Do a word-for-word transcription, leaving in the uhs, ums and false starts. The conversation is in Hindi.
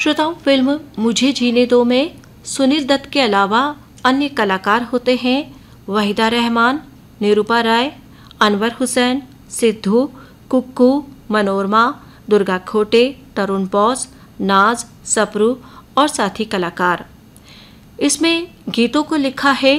श्रोताओं, फिल्म मुझे जीने दो में सुनील दत्त के अलावा अन्य कलाकार होते हैं वहीदा रहमान, निरूपा राय, अनवर हुसैन, सिद्धू, कुक्कू, मनोरमा, दुर्गा खोटे, तरुण बॉस, नाज, सपरू और साथी कलाकार। इसमें गीतों को लिखा है